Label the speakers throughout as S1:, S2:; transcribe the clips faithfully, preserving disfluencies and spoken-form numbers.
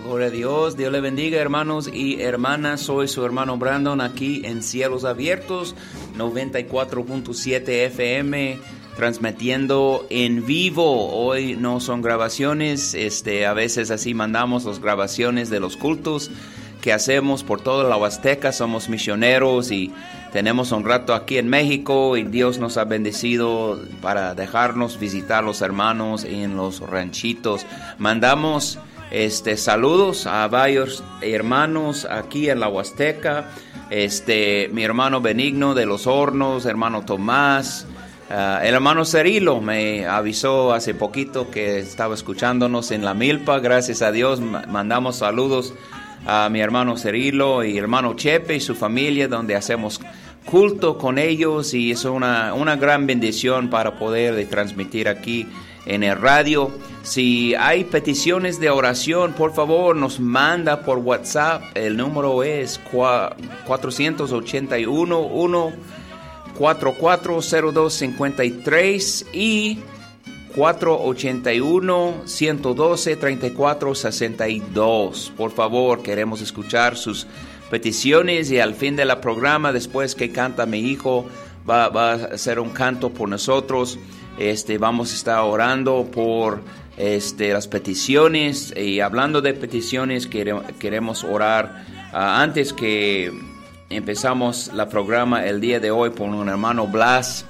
S1: Gloria a Dios, Dios le bendiga, hermanos y hermanas. Soy su hermano Brandon aquí en Cielos Abiertos, noventa y cuatro punto siete F M, transmitiendo en vivo. Hoy no son grabaciones, este, a veces así mandamos las grabaciones de los cultos que hacemos por toda la Huasteca. Somos misioneros y tenemos un rato aquí en México y Dios nos ha bendecido para dejarnos visitar los hermanos en los ranchitos. Mandamos este saludos a varios hermanos aquí en la Huasteca. Este, mi hermano Benigno de los Hornos, hermano Tomás, uh, el hermano Cirilo me avisó hace poquito que estaba escuchándonos en la milpa. Gracias a Dios, mandamos saludos a mi hermano Cirilo y hermano Chepe y su familia, donde hacemos culto con ellos, y es una, una gran bendición para poder transmitir aquí en el radio. Si hay peticiones de oración, por favor nos manda por WhatsApp. El número es cuatro ocho uno, uno cuatro cuatro cero dos cinco tres y cuatro ocho uno, uno uno dos, tres cuatro seis dos. Por favor, queremos escuchar sus peticiones, y al fin de la programa, después que canta mi hijo, va, va a hacer un canto por nosotros. Este, vamos a estar orando por este, las peticiones, y hablando de peticiones, queremos, queremos orar uh, antes que empezamos la programa el día de hoy por un hermano Blas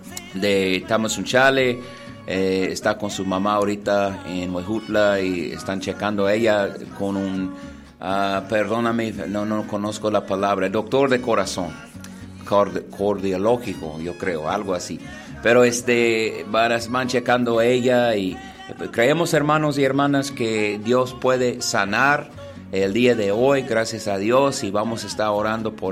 S1: de Tamazunchale. Eh, está con su mamá ahorita en Huejutla y están checando a ella con un, uh, perdóname, no, no conozco la palabra, doctor de corazón, cord- cardiológico, yo creo, algo así. Pero este, van checando a ella, y creemos, hermanos y hermanas, que Dios puede sanar el día de hoy, gracias a Dios, y vamos a estar orando por